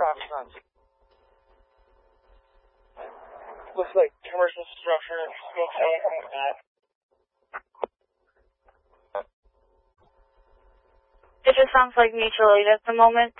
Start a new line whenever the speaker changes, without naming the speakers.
Looks like commercial structure.
It just sounds like mutual aid at the moment.